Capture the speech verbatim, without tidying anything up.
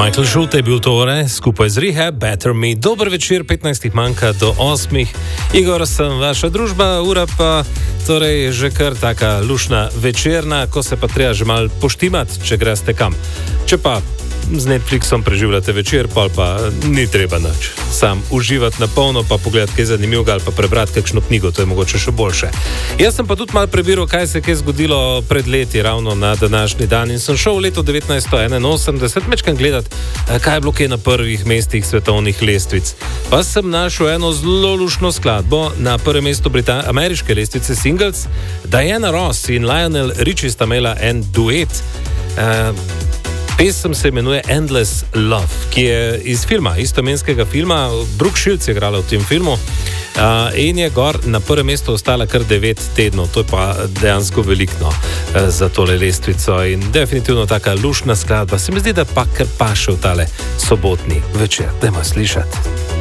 Michael Schulte je bil tore, skupaj z Rehab, Better Me. Dober večer, petnajstih manjka do osmih. Igor sem vaša družba, ura pa torej že kar taka lušna večerna, ko se pa treba že mal poštimati, če greste kam. Če pa z Netflixom preživljate večer, pol pa ni treba nič. Sam uživati na polno, pa pogledati kaj zanimivega ali pa prebrati kakšno knjigo, to je mogoče še boljše. Jaz sem pa tudi malo prebiral, kaj se je kaj zgodilo pred leti, ravno na današnji dan, in sem šel v leto devetnajststo enainosemdeset mečkam gledati, kaj je bilo kaj na prvih mestih svetovnih lestvic. Pa sem našel eno zelo lušno skladbo na prvem mestu Britan- ameriške lestvice singles. Diana Ross in Lionel Richie sta imela en duet. Uh, Pesem se imenuje Endless Love, ki je iz filma, istoimenskega filma. Brooke Shields je igrala v tem filmu uh, in je gor na prvem mestu ostala kar devet tednov. To je pa dejansko veliko uh, za tole lestvico in definitivno taka lušna skladba. Se mi zdi, da pa kar paše v tale sobotni večer. Dajmo slišati.